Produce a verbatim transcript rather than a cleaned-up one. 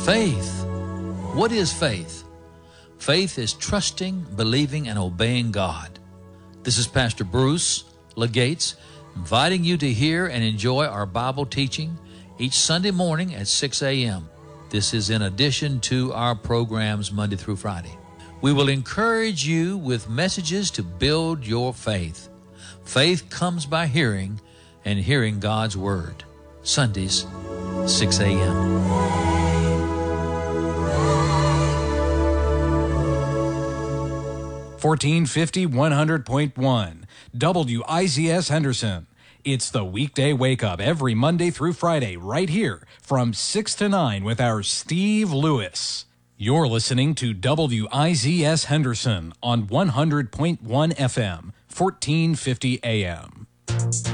Faith. What is faith? Faith is trusting, believing, and obeying God. This is Pastor Bruce Legates, inviting you to hear and enjoy our Bible teaching each Sunday morning at six a.m. This is in addition to our programs Monday through Friday. We will encourage you with messages to build your faith. Faith comes by hearing, and hearing God's Word. Sundays, six a.m. fourteen fifty, one hundred point one, W I Z S Henderson. It's the weekday wake-up every Monday through Friday right here from six to nine with our Steve Lewis. You're listening to W I Z S Henderson on one hundred point one F M, fourteen fifty A M.